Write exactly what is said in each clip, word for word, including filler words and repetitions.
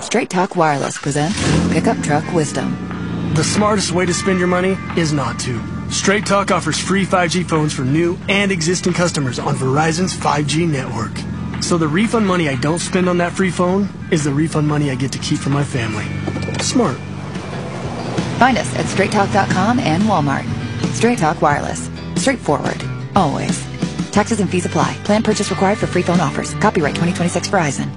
Straight Talk Wireless presents Pickup Truck Wisdom. The smartest way to spend your money is not to. Straight Talk offers free five G phones for new and existing customers on Verizon's five G network. So the refund money I don't spend on that free phone is the refund money I get to keep for my family. Smart. Find us at straight talk dot com and Walmart. Straight Talk Wireless. Straightforward. Always. Taxes and fees apply. Plan purchase required for free phone offers. Copyright twenty twenty-six Verizon.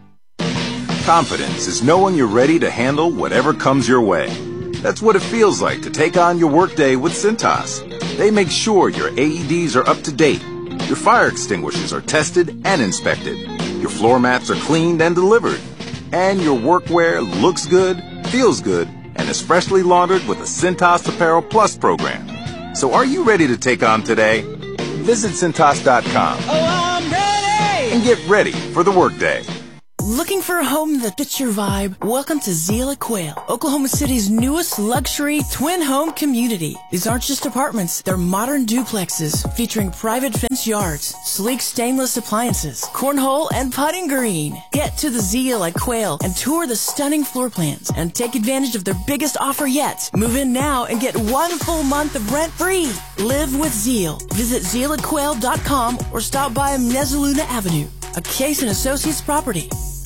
Confidence is knowing you're ready to handle whatever comes your way. That's what it feels like to take on your workday with Cintas. They make sure your A E Ds are up to date, your fire extinguishers are tested and inspected, your floor mats are cleaned and delivered, and your workwear looks good, feels good, and is freshly laundered with a Cintas Apparel Plus program. So are you ready to take on today? Visit Cintas dot com oh, I'm ready! and get ready for the workday. Looking for a home that fits your vibe? Welcome to Zeal at Quail, Oklahoma City's newest luxury twin home community. These aren't just apartments, they're modern duplexes featuring private fenced yards, sleek stainless appliances, cornhole and putting green. Get to the Zeal at Quail and tour the stunning floor plans and take advantage of their biggest offer yet. Move in now and get one full month of rent free. Live with Zeal. Visit zeal at quail dot com or stop by Mezzaluna Avenue, a Case and Associates property.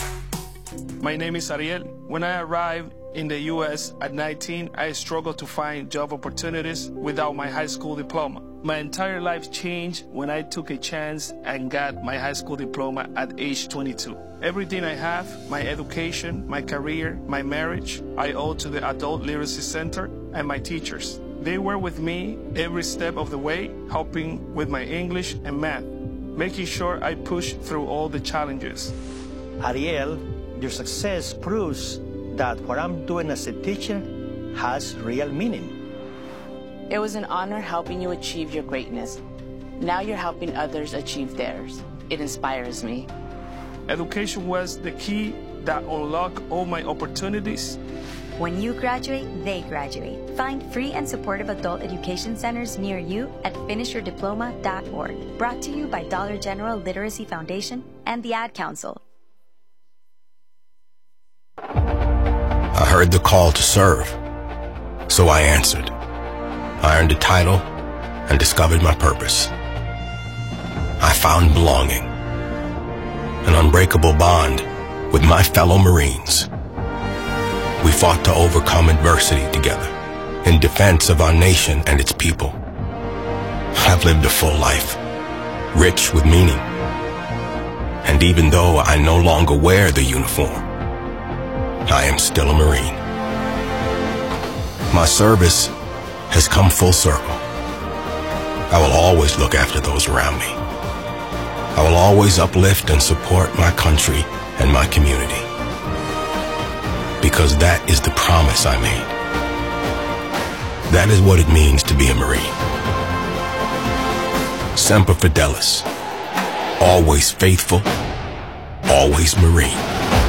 My name is Ariel. When I arrived in the U S at nineteen, I struggled to find job opportunities without my high school diploma. My entire life changed when I took a chance and got my high school diploma at age twenty-two. Everything I have, my education, my career, my marriage, I owe to the Adult Literacy Center and my teachers. They were with me every step of the way, helping with my English and math, making sure I pushed through all the challenges. Ariel, your success proves that what I'm doing as a teacher has real meaning. It was an honor helping you achieve your greatness. Now you're helping others achieve theirs. It inspires me. Education was the key that unlocked all my opportunities. When you graduate, they graduate. Find free and supportive adult education centers near you at finish your diploma dot org. Brought to you by Dollar General Literacy Foundation and the Ad Council. I heard the call to serve, so I answered. I earned a title and discovered my purpose. I found belonging, an unbreakable bond with my fellow Marines. We fought to overcome adversity together in defense of our nation and its people. I've lived a full life, rich with meaning. And even though I no longer wear the uniform, I am still a Marine. My service has come full circle. I will always look after those around me. I will always uplift and support my country and my community. Because that is the promise I made. That is what it means to be a Marine. Semper Fidelis. Always faithful, always Marine.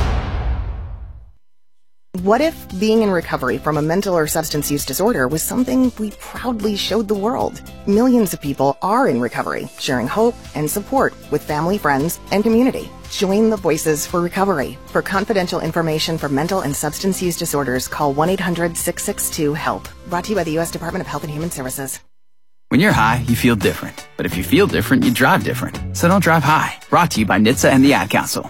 What if being in recovery from a mental or substance use disorder was something we proudly showed the world? Millions of people are in recovery, sharing hope and support with family, friends, and community. Join the Voices for Recovery. For confidential information for mental and substance use disorders, call one eight hundred six six two HELP. Brought to you by the U S Department of Health and Human Services. When you're high, you feel different. But if you feel different, you drive different. So don't drive high. Brought to you by N H T S A and the Ad Council.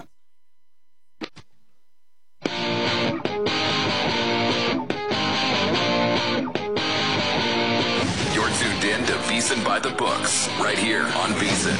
VEASAN by the books, right here on VEASAN.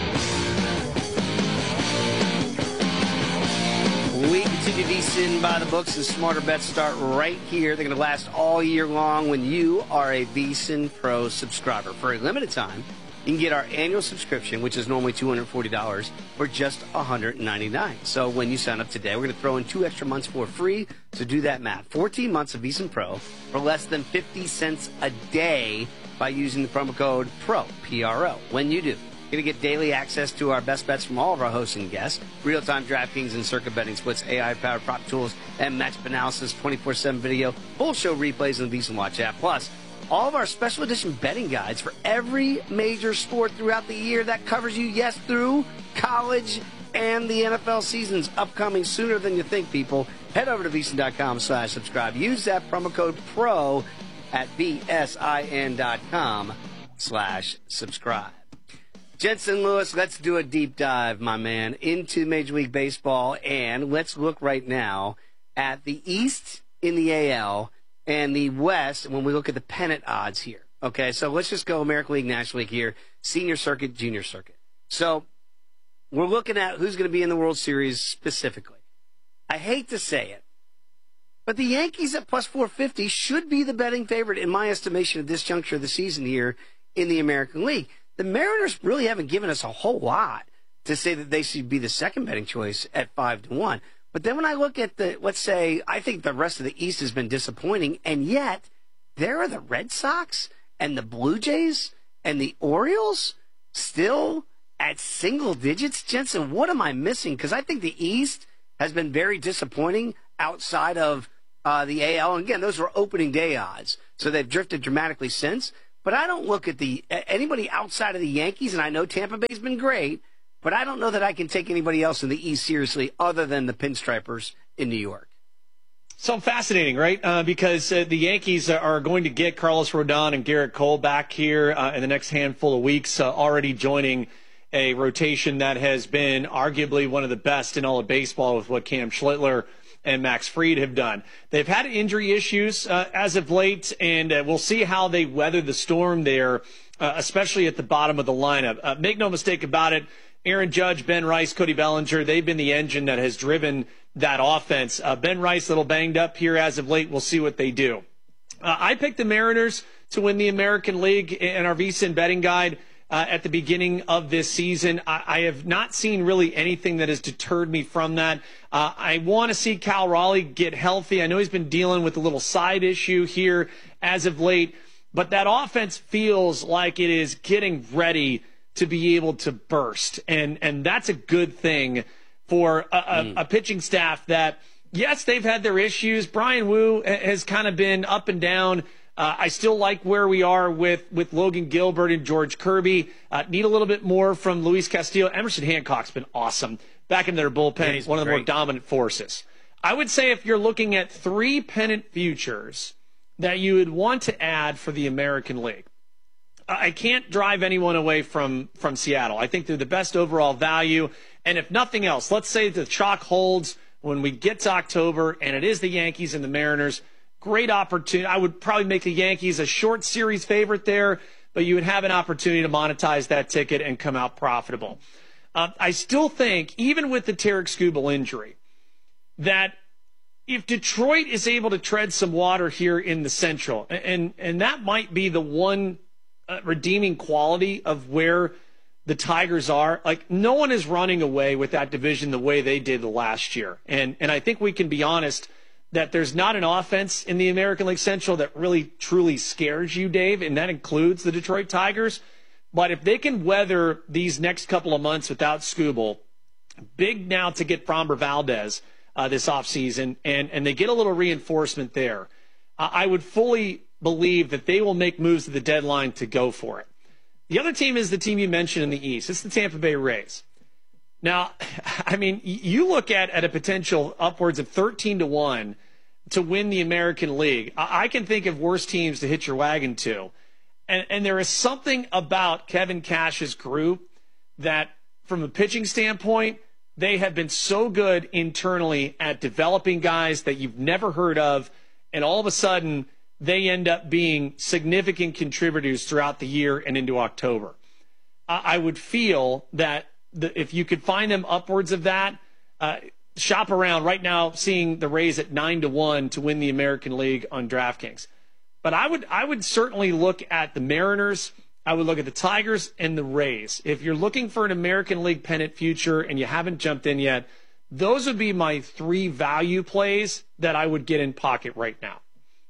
We continue VEASAN by the books, and smarter bets start right here. They're going to last all year long when you are a VEASAN Pro subscriber. For a limited time, you can get our annual subscription, which is normally two hundred forty dollars, for just one hundred ninety-nine dollars. So when you sign up today, we're going to throw in two extra months for free. So do that math. fourteen months of VEASAN Pro for less than fifty cents a day by using the promo code PRO, P R O. When you do, you're going to get daily access to our best bets from all of our hosts and guests, real-time DraftKings and Circa betting splits, A I-powered prop tools, and matchup analysis, twenty-four seven video, full show replays on the VEASAN Watch app. Plus, all of our special edition betting guides for every major sport throughout the year that covers you, yes, through college and the N F L season's upcoming sooner than you think, people. Head over to VSiN.com slash subscribe. Use that promo code PRO at VSIN.com slash subscribe. Jensen Lewis, let's do a deep dive, my man, into Major League Baseball, and let's look right now at the East in the A L and the West when we look at the pennant odds here. Okay, so let's just go American League, National League here, senior circuit, junior circuit. So we're looking at who's going to be in the World Series specifically. I hate to say it, but the Yankees at plus four fifty should be the betting favorite in my estimation at this juncture of the season here in the American League. The Mariners really haven't given us a whole lot to say that they should be the second betting choice at five to one. But then when I look at the, let's say, I think the rest of the East has been disappointing, and yet there are the Red Sox and the Blue Jays and the Orioles still at single digits. Jensen, what am I missing? Because I think the East has been very disappointing outside of uh, the A L. And again, those were opening day odds, so they've drifted dramatically since. But I don't look at the anybody outside of the Yankees, and I know Tampa Bay's been great, but I don't know that I can take anybody else in the East seriously other than the Pinstripers in New York. So fascinating, right? Uh, because uh, the Yankees are going to get Carlos Rodon and Garrett Cole back here uh, in the next handful of weeks, uh, already joining a rotation that has been arguably one of the best in all of baseball with what Cam Schlittler and Max Fried have done. They've had injury issues uh, as of late, and uh, we'll see how they weather the storm there, uh, especially at the bottom of the lineup. Uh, make no mistake about it, Aaron Judge, Ben Rice, Cody Bellinger, they've been the engine that has driven that offense. Uh, Ben Rice, a little banged up here as of late. We'll see what they do. Uh, I picked the Mariners to win the American League in our VSiN betting guide uh, at the beginning of this season. I, I have not seen really anything that has deterred me from that. Uh, I want to see Cal Raleigh get healthy. I know he's been dealing with a little side issue here as of late, but that offense feels like it is getting ready to be able to burst, and and that's a good thing for a, a, mm. a pitching staff that, yes, they've had their issues. Brian Wu has kind of been up and down. Uh, I still like where we are with, with Logan Gilbert and George Kirby. Uh, need a little bit more from Luis Castillo. Emerson Hancock's been awesome. Back in their bullpen, yeah, one of the great. more dominant forces. I would say if you're looking at three pennant futures that you would want to add for the American League, I can't drive anyone away from, from Seattle. I think they're the best overall value. And if nothing else, let's say the chalk holds when we get to October and it is the Yankees and the Mariners. Great opportunity. I would probably make the Yankees a short series favorite there, but you would have an opportunity to monetize that ticket and come out profitable. Uh, I still think, even with the Tarek Skubal injury, that if Detroit is able to tread some water here in the Central, and, and that might be the one uh, redeeming quality of where the Tigers are, like no one is running away with that division the way they did last year. And and I think we can be honest that there's not an offense in the American League Central that really truly scares you, Dave, and that includes the Detroit Tigers. But if they can weather these next couple of months without Skubal, big now to get Framber Valdez uh, this offseason, and, and they get a little reinforcement there, uh, I would fully believe that they will make moves at the deadline to go for it. The other team is the team you mentioned in the East. It's the Tampa Bay Rays. Now, I mean, you look at, at a potential upwards of thirteen to one to win the American League. I, I can think of worse teams to hitch your wagon to. And, and there is something about Kevin Cash's group that, from a pitching standpoint, they have been so good internally at developing guys that you've never heard of, and all of a sudden they end up being significant contributors throughout the year and into October. I, I would feel that the, if you could find them upwards of that, uh, shop around right now, seeing the Rays at nine to one to win the American League on DraftKings. But I would I would certainly look at the Mariners. I would look at the Tigers and the Rays. If you're looking for an American League pennant future and you haven't jumped in yet, those would be my three value plays that I would get in pocket right now.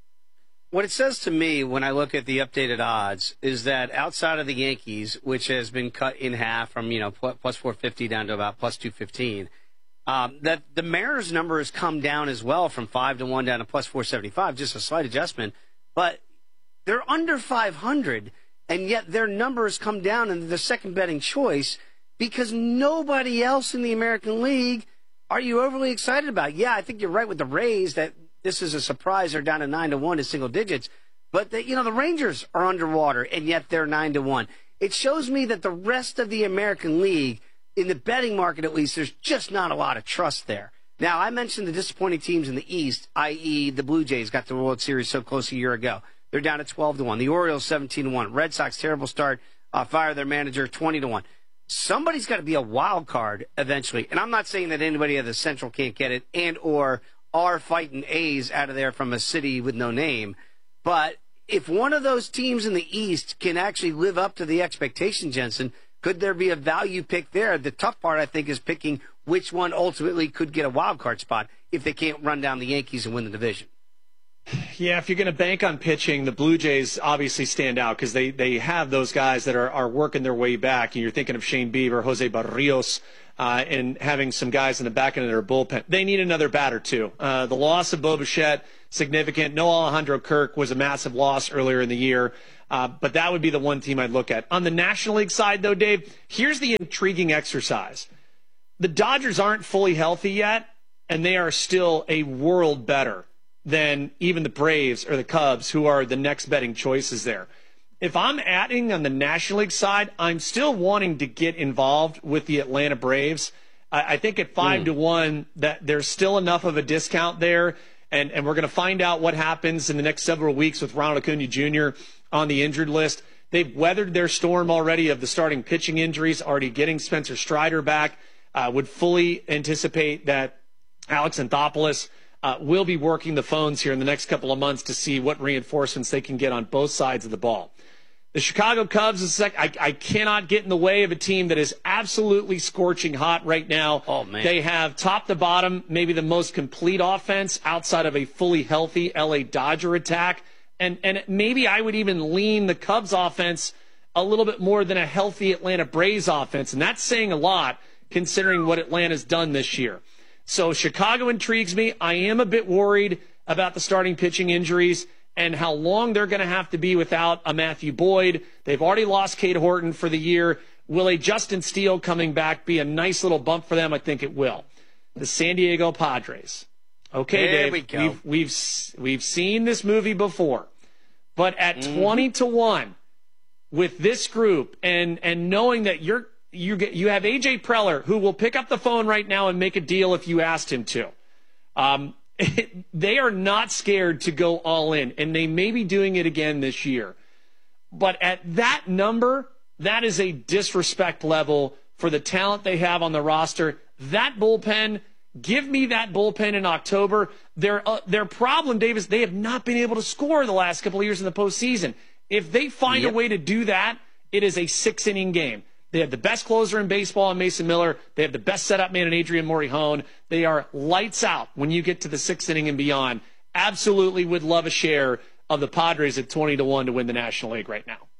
What it says to me when I look at the updated odds is that outside of the Yankees, which has been cut in half from, you know, plus four fifty down to about plus two fifteen, um, that the Mariners number has come down as well from five to one down to plus four seventy-five, just a slight adjustment. But they're under five hundred, and yet their number has come down, and the second betting choice. because nobody else in the American League are you overly excited about. Yeah, I think you're right with the Rays that this is a surprise. They're down to nine to one to single digits. But, the, you know, the Rangers are underwater, and yet they're nine to one. It shows me that the rest of the American League, in the betting market at least, there's just not a lot of trust there. Now, I mentioned the disappointing teams in the East, that is the Blue Jays got the World Series so close a year ago. They're down to twelve to one. The Orioles, seventeen to one. Red Sox, terrible start. Uh, fire their manager, twenty to one. Somebody's got to be a wild card eventually. And I'm not saying that anybody at the Central can't get it and or are fighting A's out of there from a city with no name. But if one of those teams in the East can actually live up to the expectation, Jensen, could there be a value pick there? The tough part, I think, is picking which one ultimately could get a wild card spot if they can't run down the Yankees and win the division. Yeah, if you're going to bank on pitching, the Blue Jays obviously stand out because they, they have those guys that are, are working their way back. And you're thinking of Shane Bieber, Jose Barrios, uh, and having some guys in the back end of their bullpen. They need another batter, too. Uh, the loss of Bo Bichette, significant. No Alejandro Kirk was a massive loss earlier in the year. Uh, but that would be the one team I'd look at. On the National League side, though, Dave, here's the intriguing exercise. The Dodgers aren't fully healthy yet, and they are still a world better than even the Braves or the Cubs, who are the next betting choices there. If I'm adding on the National League side, I'm still wanting to get involved with the Atlanta Braves. I, I think at five mm. to one that there's still enough of a discount there, and, and we're going to find out what happens in the next several weeks with Ronald Acuna Junior on the injured list. They've weathered their storm already of the starting pitching injuries, already getting Spencer Strider back. Uh, would fully anticipate that Alex Anthopoulos Uh, we'll be working the phones here in the next couple of months to see what reinforcements they can get on both sides of the ball. The Chicago Cubs, is sec- I, I cannot get in the way of a team that is absolutely scorching hot right now. Oh, man. They have top to bottom maybe the most complete offense outside of a fully healthy L A Dodger attack. And, and maybe I would even lean the Cubs offense a little bit more than a healthy Atlanta Braves offense. And that's saying a lot considering what Atlanta's done this year. So Chicago intrigues me. I am a bit worried about the starting pitching injuries and how long they're going to have to be without a Matthew Boyd. They've already lost Cade Horton for the year. Will a Justin Steele coming back be a nice little bump for them? I think it will. The San Diego Padres. Okay, there Dave, we go. we've, we've, we've seen this movie before. But at mm. twenty to one with this group and, and knowing that you're You get, you have A J Preller, who will pick up the phone right now and make a deal if you asked him to. Um, they are not scared to go all in, and they may be doing it again this year. But at that number, that is a disrespect level for the talent they have on the roster. That bullpen, give me that bullpen in October. Their, uh, their problem, Dave, is they have not been able to score the last couple of years in the postseason. If they find yep. a way to do that, it is a six-inning game. They have the best closer in baseball in Mason Miller. They have the best setup man in Adrian Morihone. They are lights out when you get to the sixth inning and beyond. Absolutely would love a share of the Padres at twenty to one to win the National League right now.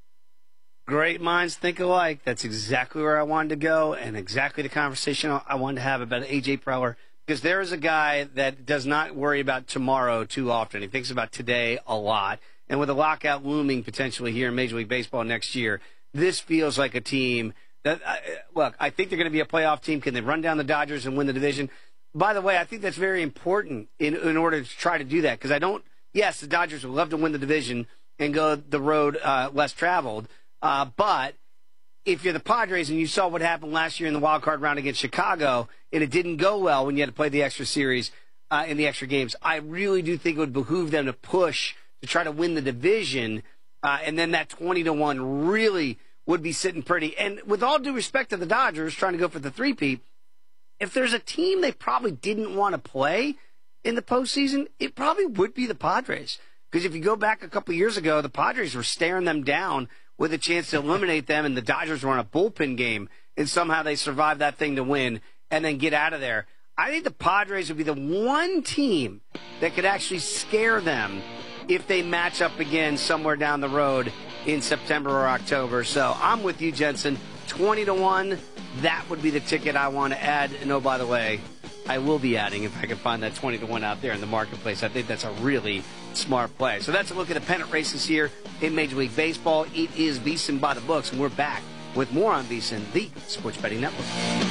Great minds think alike. That's exactly where I wanted to go and exactly the conversation I wanted to have about A J Preller, because there is a guy that does not worry about tomorrow too often. He thinks about today a lot. And with a lockout looming potentially here in Major League Baseball next year, this feels like a team that, uh, look, I think they're going to be a playoff team. Can they run down the Dodgers and win the division? By the way, I think that's very important in, in order to try to do that, because I don't, yes, the Dodgers would love to win the division and go the road uh, less traveled, uh, but if you're the Padres and you saw what happened last year in the wild card round against Chicago and it didn't go well when you had to play the extra series uh, in the extra games, I really do think it would behoove them to push to try to win the division. Uh, and then that twenty to one really would be sitting pretty. And with all due respect to the Dodgers trying to go for the three-peat, if there's a team they probably didn't want to play in the postseason, it probably would be the Padres. Because if you go back a couple years ago, the Padres were staring them down with a chance to eliminate them, and the Dodgers were on a bullpen game, and somehow they survived that thing to win and then get out of there. I think the Padres would be the one team that could actually scare them if they match up again somewhere down the road in September or October. So I'm with you, Jensen. twenty to one, that would be the ticket I want to add. And oh, by the way, I will be adding if I can find that twenty to one out there in the marketplace. I think that's a really smart play. So that's a look at the pennant races here in Major League Baseball. It is VSiN by the books, and we're back with more on VSiN, the Sports Betting Network.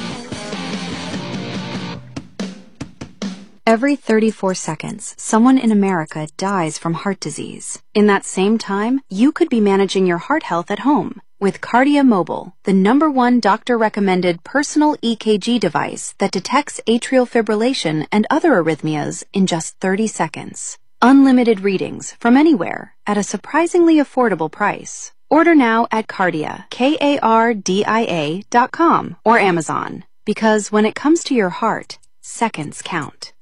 Every thirty-four seconds, someone in America dies from heart disease. In that same time, you could be managing your heart health at home with Kardia Mobile, the number one doctor-recommended personal E K G device that detects atrial fibrillation and other arrhythmias in just thirty seconds. Unlimited readings from anywhere at a surprisingly affordable price. Order now at Kardia, K A R D I A dot com or Amazon. Because when it comes to your heart, seconds count.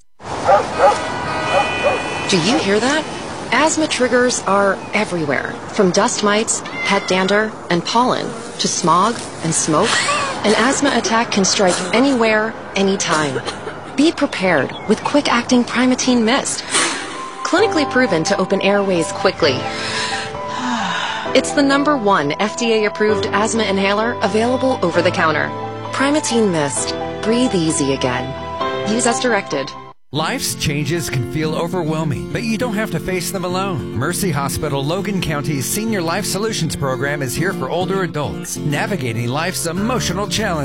Do you hear that? Asthma triggers are everywhere. From dust mites, pet dander, and pollen, to smog and smoke. An asthma attack can strike anywhere, anytime. Be prepared with quick-acting Primatene Mist. Clinically proven to open airways quickly. It's the number one F D A-approved asthma inhaler available over the counter. Primatene Mist. Breathe easy again. Use as directed. Life's changes can feel overwhelming, but you don't have to face them alone. Mercy Hospital Logan County's Senior Life Solutions Program is here for older adults, navigating life's emotional challenges.